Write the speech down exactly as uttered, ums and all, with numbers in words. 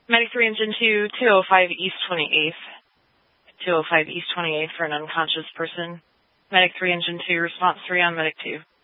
Medic three, Engine two, two oh five East twenty-eighth. two oh five East twenty-eighth for an unconscious person. Medic three, Engine two, response three on Medic two.